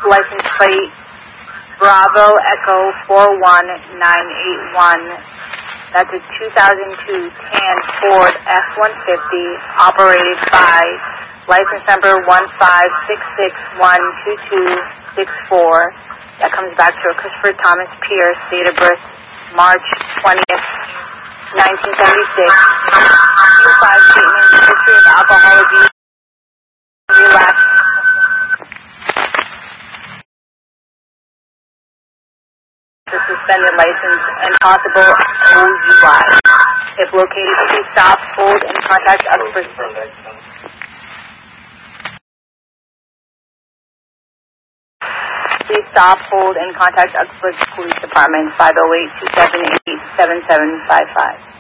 license plate Bravo Echo 41981. That's a 2002 tan Ford F-150 operated by license number 156612264. That comes back to a Christopher Thomas Pierce, date of birth March 20th, 1976. 5 statements, history of alcohol abuse, relapse. The suspended license and possible OUI. If located, please stop, hold, and contact Uxbridge. Please stop, hold, and contact Uxbridge Police Department 508-278-7755.